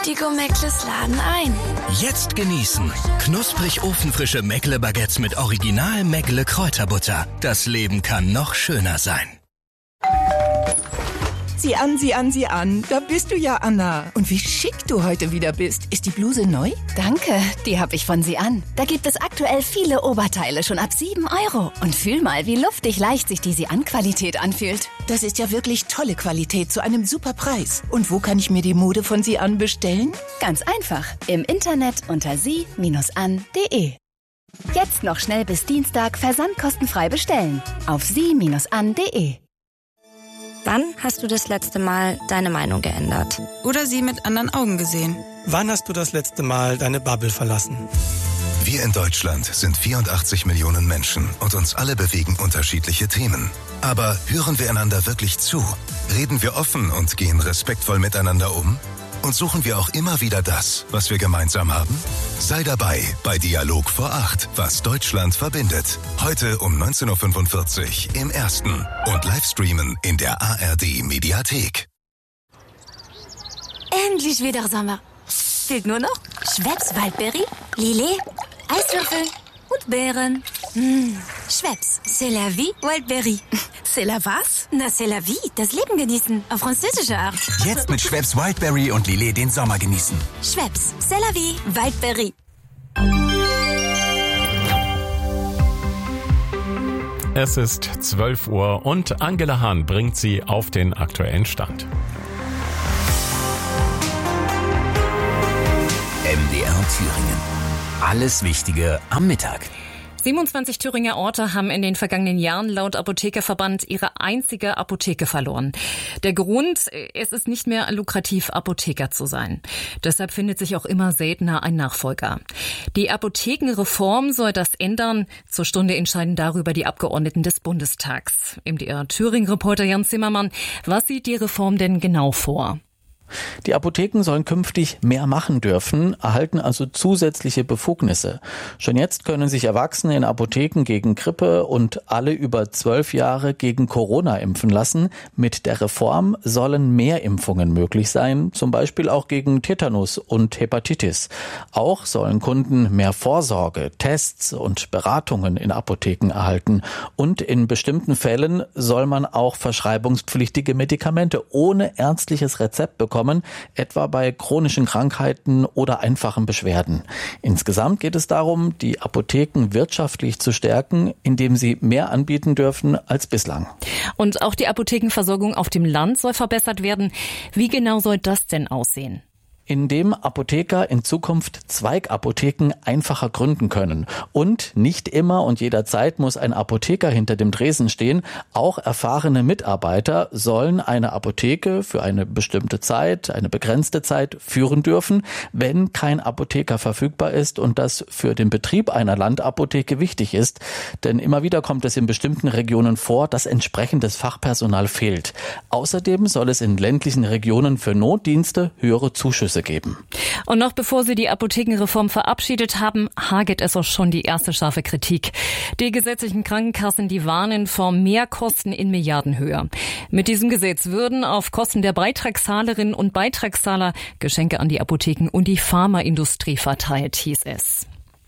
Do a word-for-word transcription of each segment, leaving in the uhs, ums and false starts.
Die Go-Meckles laden ein. Jetzt genießen. Knusprig ofenfrische Meckle-Baguettes mit Original Meckle-Kräuterbutter. Das Leben kann noch schöner sein. Sieh an, sieh an, sieh an. Da bist du ja, Anna. Und wie schick du heute wieder bist. Ist die Bluse neu? Danke, die habe ich von Sie an. Da gibt es aktuell viele Oberteile schon ab sieben Euro. Und fühl mal, wie luftig leicht sich die Sie an Qualität anfühlt. Das ist ja wirklich tolle Qualität zu einem super Preis. Und wo kann ich mir die Mode von Sie an bestellen? Ganz einfach. Im Internet unter sie Bindestrich an punkt de. Jetzt noch schnell bis Dienstag versandkostenfrei bestellen. Auf sie Bindestrich an punkt de. Wann hast du das letzte Mal deine Meinung geändert? Oder sie mit anderen Augen gesehen? Wann hast du das letzte Mal deine Bubble verlassen? Wir in Deutschland sind vierundachtzig Millionen Menschen und uns alle bewegen unterschiedliche Themen. Aber hören wir einander wirklich zu? Reden wir offen und gehen respektvoll miteinander um? Und suchen wir auch immer wieder das, was wir gemeinsam haben? Sei dabei bei Dialog vor acht, was Deutschland verbindet. Heute um neunzehn Uhr fünfundvierzig im Ersten und Livestreamen in der A R D-Mediathek. Endlich wieder Sommer. Fehlt nur noch Schweppes Waldberry, Lillet, Eiswürfel und Beeren. Mmh. Schweppes, c'est la vie, Waldberry. C'est la was? Na, c'est la vie, das Leben genießen, auf französische Art. Jetzt mit Schweppes Wildberry und Lillet den Sommer genießen. Schweppes, c'est la vie, Waldberry. Es ist zwölf Uhr und Angela Hahn bringt Sie auf den aktuellen Stand. M D R Thüringen. Alles Wichtige am Mittag. siebenundzwanzig Thüringer Orte haben in den vergangenen Jahren laut Apothekerverband ihre einzige Apotheke verloren. Der Grund, es ist nicht mehr lukrativ, Apotheker zu sein. Deshalb findet sich auch immer seltener ein Nachfolger. Die Apothekenreform soll das ändern. Zur Stunde entscheiden darüber die Abgeordneten des Bundestags. M D R Thüringen-Reporter Jan Zimmermann, was sieht die Reform denn genau vor? Die Apotheken sollen künftig mehr machen dürfen, erhalten also zusätzliche Befugnisse. Schon jetzt können sich Erwachsene in Apotheken gegen Grippe und alle über zwölf Jahre gegen Corona impfen lassen. Mit der Reform sollen mehr Impfungen möglich sein, zum Beispiel auch gegen Tetanus und Hepatitis. Auch sollen Kunden mehr Vorsorge, Tests und Beratungen in Apotheken erhalten. Und in bestimmten Fällen soll man auch verschreibungspflichtige Medikamente ohne ärztliches Rezept bekommen, etwa bei chronischen Krankheiten oder einfachen Beschwerden. Insgesamt geht es darum, die Apotheken wirtschaftlich zu stärken, indem sie mehr anbieten dürfen als bislang. Und auch die Apothekenversorgung auf dem Land soll verbessert werden. Wie genau soll das denn aussehen? Indem Apotheker in Zukunft Zweigapotheken einfacher gründen können. Und nicht immer und jederzeit muss ein Apotheker hinter dem Tresen stehen. Auch erfahrene Mitarbeiter sollen eine Apotheke für eine bestimmte Zeit, eine begrenzte Zeit führen dürfen, wenn kein Apotheker verfügbar ist und das für den Betrieb einer Landapotheke wichtig ist. Denn immer wieder kommt es in bestimmten Regionen vor, dass entsprechendes Fachpersonal fehlt. Außerdem soll es in ländlichen Regionen für Notdienste höhere Zuschüsse geben. Und noch bevor sie die Apothekenreform verabschiedet haben, hagelt es auch schon die erste scharfe Kritik. Die gesetzlichen Krankenkassen, die warnen vor Mehrkosten in Milliardenhöhe. Mit diesem Gesetz würden auf Kosten der Beitragszahlerinnen und Beitragszahler Geschenke an die Apotheken und die Pharmaindustrie verteilt, hieß es.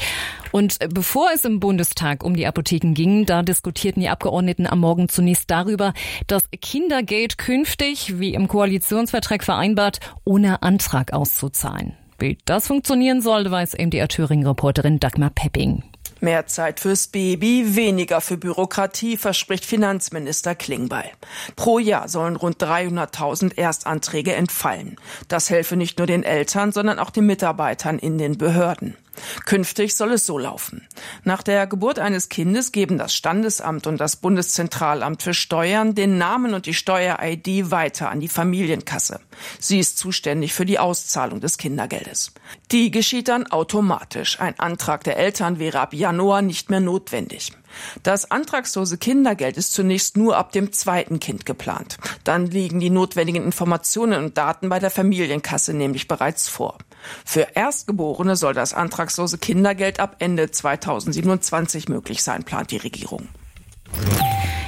Und bevor es im Bundestag um die Apotheken ging, da diskutierten die Abgeordneten am Morgen zunächst darüber, dass Kindergeld künftig, wie im Koalitionsvertrag vereinbart, ohne Antrag auszuzahlen. Wie das funktionieren soll, weiß M D R Thüringen-Reporterin Dagmar Pepping. Mehr Zeit fürs Baby, weniger für Bürokratie, verspricht Finanzminister Klingbeil. Pro Jahr sollen rund dreihunderttausend Erstanträge entfallen. Das helfe nicht nur den Eltern, sondern auch den Mitarbeitern in den Behörden. Künftig soll es so laufen. Nach der Geburt eines Kindes geben das Standesamt und das Bundeszentralamt für Steuern den Namen und die Steuer-I D weiter an die Familienkasse. Sie ist zuständig für die Auszahlung des Kindergeldes. Die geschieht dann automatisch. Ein Antrag der Eltern wäre ab Januar nicht mehr notwendig. Das antragslose Kindergeld ist zunächst nur ab dem zweiten Kind geplant. Dann liegen die notwendigen Informationen und Daten bei der Familienkasse nämlich bereits vor. Für Erstgeborene soll das antragslose Kindergeld ab Ende zweitausendsiebenundzwanzig möglich sein, plant die Regierung.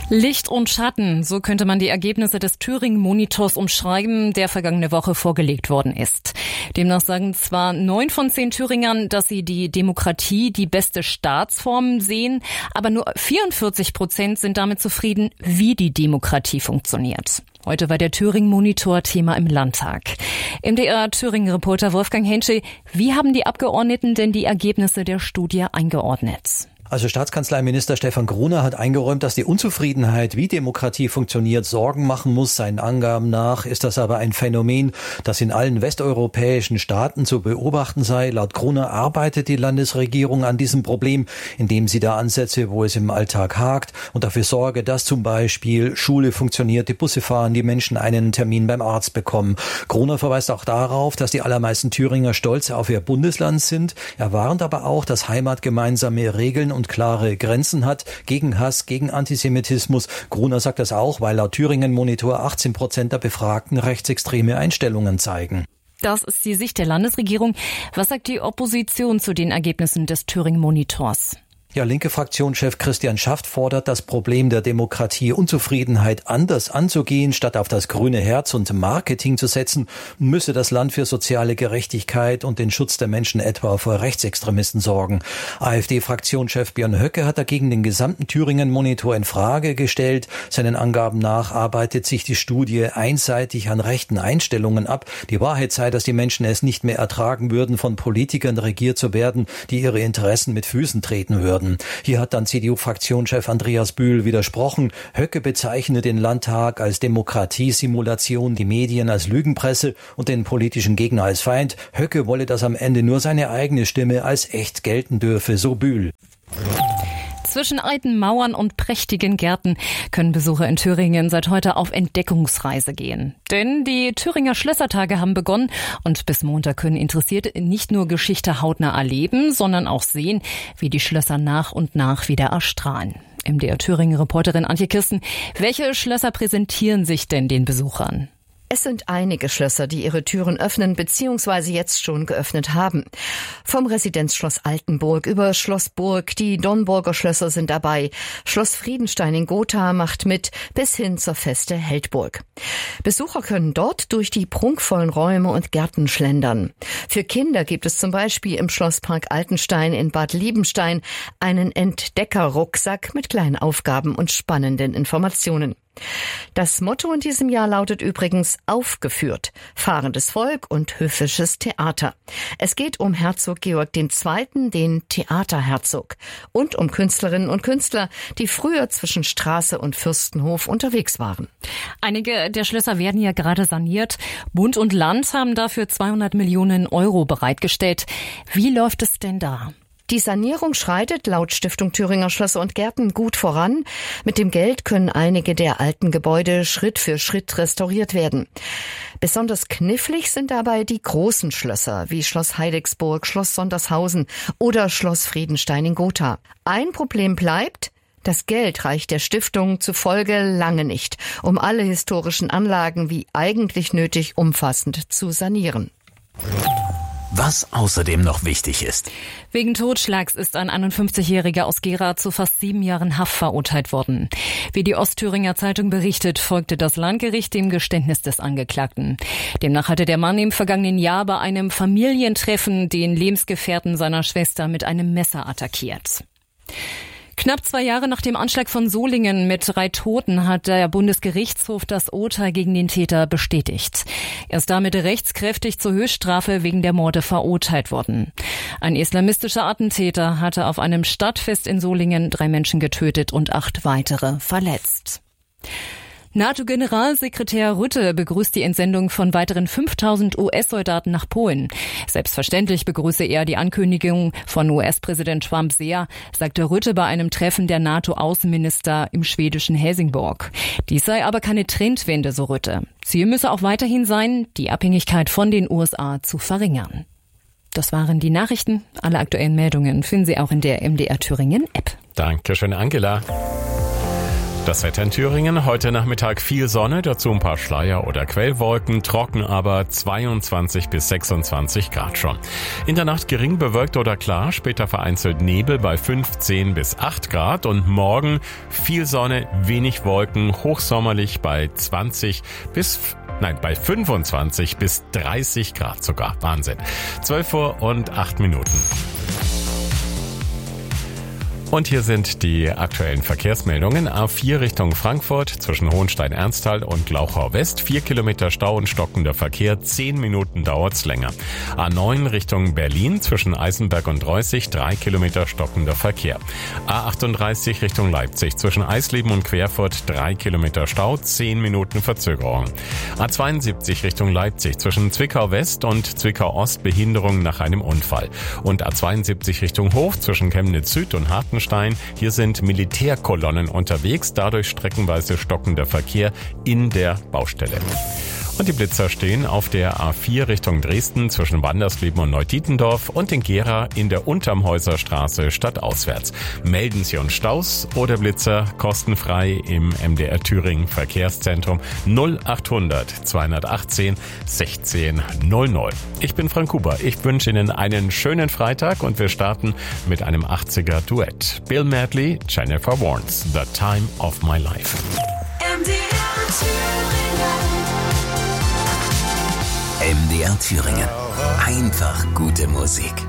Licht und Schatten, so könnte man die Ergebnisse des Turing-Monitors umschreiben, der vergangene Woche vorgelegt worden ist. Demnach sagen zwar neun von zehn Thüringern, dass sie die Demokratie die beste Staatsform sehen, aber nur vierundvierzig Prozent sind damit zufrieden, wie die Demokratie funktioniert. Heute war der Turing-Monitor Thema im Landtag. M D R-Thüringen-Reporter Wolfgang Henschel, wie haben die Abgeordneten denn die Ergebnisse der Studie eingeordnet? Also Staatskanzleiminister Stefan Gruner hat eingeräumt, dass die Unzufriedenheit, wie Demokratie funktioniert, Sorgen machen muss. Seinen Angaben nach ist das aber ein Phänomen, das in allen westeuropäischen Staaten zu beobachten sei. Laut Gruner arbeitet die Landesregierung an diesem Problem, indem sie da ansetze, wo es im Alltag hakt und dafür sorge, dass zum Beispiel Schule funktioniert, die Busse fahren, die Menschen einen Termin beim Arzt bekommen. Gruner verweist auch darauf, dass die allermeisten Thüringer stolz auf ihr Bundesland sind. Er warnt aber auch, dass Heimat gemeinsame Regeln und klare Grenzen hat gegen Hass, gegen Antisemitismus. Gruner sagt das auch, weil laut Thüringen-Monitor achtzehn Prozent der Befragten rechtsextreme Einstellungen zeigen. Das ist die Sicht der Landesregierung. Was sagt die Opposition zu den Ergebnissen des Turing-Monitors? Ja, linke Fraktionschef Christian Schaft fordert, das Problem der Demokratie-Unzufriedenheit anders anzugehen. Statt auf das grüne Herz und Marketing zu setzen, müsse das Land für soziale Gerechtigkeit und den Schutz der Menschen etwa vor Rechtsextremisten sorgen. AfD-Fraktionschef Björn Höcke hat dagegen den gesamten Thüringen-Monitor in Frage gestellt. Seinen Angaben nach arbeitet sich die Studie einseitig an rechten Einstellungen ab. Die Wahrheit sei, dass die Menschen es nicht mehr ertragen würden, von Politikern regiert zu werden, die ihre Interessen mit Füßen treten würden. Hier hat dann C D U-Fraktionschef Andreas Bühl widersprochen. Höcke bezeichnet den Landtag als Demokratiesimulation, die Medien als Lügenpresse und den politischen Gegner als Feind. Höcke wolle, dass am Ende nur seine eigene Stimme als echt gelten dürfe, so Bühl. Zwischen alten Mauern und prächtigen Gärten können Besucher in Thüringen seit heute auf Entdeckungsreise gehen. Denn die Thüringer Schlössertage haben begonnen und bis Montag können Interessierte nicht nur Geschichte hautnah erleben, sondern auch sehen, wie die Schlösser nach und nach wieder erstrahlen. M D R-Thüringen-Reporterin Antje Kirsten, welche Schlösser präsentieren sich denn den Besuchern? Es sind einige Schlösser, die ihre Türen öffnen bzw. jetzt schon geöffnet haben. Vom Residenzschloss Altenburg über Schloss Burg, die Dornburger Schlösser sind dabei. Schloss Friedenstein in Gotha macht mit, bis hin zur Feste Heldburg. Besucher können dort durch die prunkvollen Räume und Gärten schlendern. Für Kinder gibt es zum Beispiel im Schlosspark Altenstein in Bad Liebenstein einen Entdeckerrucksack mit kleinen Aufgaben und spannenden Informationen. Das Motto in diesem Jahr lautet übrigens aufgeführt, fahrendes Volk und höfisches Theater. Es geht um Herzog Georg der Zweite., den Theaterherzog, und um Künstlerinnen und Künstler, die früher zwischen Straße und Fürstenhof unterwegs waren. Einige der Schlösser werden ja gerade saniert. Bund und Land haben dafür zweihundert Millionen Euro bereitgestellt. Wie läuft es denn da? Die Sanierung schreitet laut Stiftung Thüringer Schlösser und Gärten gut voran. Mit dem Geld können einige der alten Gebäude Schritt für Schritt restauriert werden. Besonders knifflig sind dabei die großen Schlösser wie Schloss Heidigsburg, Schloss Sondershausen oder Schloss Friedenstein in Gotha. Ein Problem bleibt: das Geld reicht der Stiftung zufolge lange nicht, um alle historischen Anlagen wie eigentlich nötig umfassend zu sanieren. Was außerdem noch wichtig ist. Wegen Totschlags ist ein einundfünfzigjähriger aus Gera zu fast sieben Jahren Haft verurteilt worden. Wie die Ostthüringer Zeitung berichtet, folgte das Landgericht dem Geständnis des Angeklagten. Demnach hatte der Mann im vergangenen Jahr bei einem Familientreffen den Lebensgefährten seiner Schwester mit einem Messer attackiert. Knapp zwei Jahre nach dem Anschlag von Solingen mit drei Toten hat der Bundesgerichtshof das Urteil gegen den Täter bestätigt. Er ist damit rechtskräftig zur Höchststrafe wegen der Morde verurteilt worden. Ein islamistischer Attentäter hatte auf einem Stadtfest in Solingen drei Menschen getötet und acht weitere verletzt. NATO-Generalsekretär Rutte begrüßt die Entsendung von weiteren fünftausend U S-Soldaten nach Polen. Selbstverständlich begrüße er die Ankündigung von U S-Präsident Trump sehr, sagte Rutte bei einem Treffen der NATO-Außenminister im schwedischen Helsingborg. Dies sei aber keine Trendwende, so Rutte. Ziel müsse auch weiterhin sein, die Abhängigkeit von den U S A zu verringern. Das waren die Nachrichten. Alle aktuellen Meldungen finden Sie auch in der M D R Thüringen App. Dankeschön, Angela. Das Wetter in Thüringen, heute Nachmittag viel Sonne, dazu ein paar Schleier- oder Quellwolken, trocken aber zweiundzwanzig bis sechsundzwanzig Grad schon. In der Nacht gering bewölkt oder klar, später vereinzelt Nebel bei fünfzehn bis acht Grad und morgen viel Sonne, wenig Wolken, hochsommerlich bei zwanzig bis Nein, bei fünfundzwanzig bis dreißig Grad sogar. Wahnsinn. zwölf Uhr und acht Minuten. Und hier sind die aktuellen Verkehrsmeldungen. A vier Richtung Frankfurt zwischen Hohenstein-Ernsthal und Glauchau West. Vier Kilometer Stau und stockender Verkehr. Zehn Minuten dauert's länger. A neun Richtung Berlin zwischen Eisenberg und Reußig. Drei Kilometer stockender Verkehr. A achtunddreißig Richtung Leipzig zwischen Eisleben und Querfurt. Drei Kilometer Stau. Zehn Minuten Verzögerung. A zweiundsiebzig Richtung Leipzig zwischen Zwickau West und Zwickau Ost. Behinderung nach einem Unfall. Und A zweiundsiebzig Richtung Hof zwischen Chemnitz Süd und Harten. Hier sind Militärkolonnen unterwegs, dadurch streckenweise stockender Verkehr in der Baustelle. Und die Blitzer stehen auf der A vier Richtung Dresden zwischen Wandersleben und Neudietendorf und in Gera in der Untermhäuser Straße stadtauswärts. Melden Sie uns Staus oder Blitzer kostenfrei im M D R Thüringen Verkehrszentrum null achthundert zweihundertachtzehn sechzehn null null. Ich bin Frank Huber. Ich wünsche Ihnen einen schönen Freitag und wir starten mit einem achtziger Duett. Bill Medley, Jennifer Warnes, The Time of My Life. M D R Thüringen. M D R Thüringen. Einfach gute Musik.